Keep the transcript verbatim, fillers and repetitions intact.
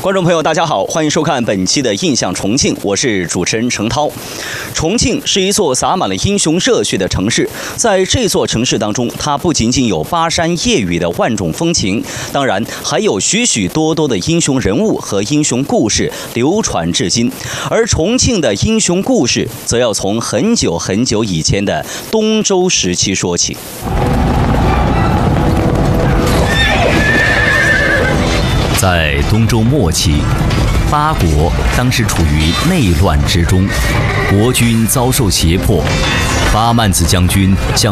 观众朋友，大家好，欢迎收看本期的《印象重庆》，我是主持人程涛。重庆是一座洒满了英雄热血的城市，在这座城市当中，它不仅仅有巴山夜雨的万种风情，当然还有许许多多的英雄人物和英雄故事流传至今。而重庆的英雄故事，则要从很久很久以前的东周时期说起。 在东周末期，八国当时处于内乱之中，国君遭受胁迫，八曼子将军向